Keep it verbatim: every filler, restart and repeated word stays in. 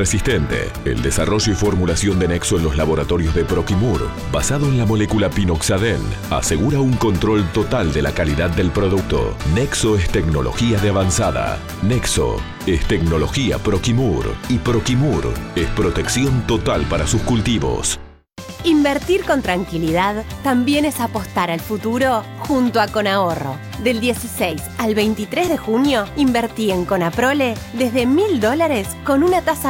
resistente. El desarrollo y formulación de Nexo en los laboratorios de Proquimur, basado en la molécula pinoxadén, asegura un control total de la calidad del producto. Nexo es tecnología de avanzada. Nexo es tecnología Proquimur. Y Proquimur es protección total para sus cultivos. Invertir con tranquilidad también es apostar al futuro junto a Conahorro. Del dieciséis al veintitrés de junio, invertí en Conaprole desde mil dólares con una tasa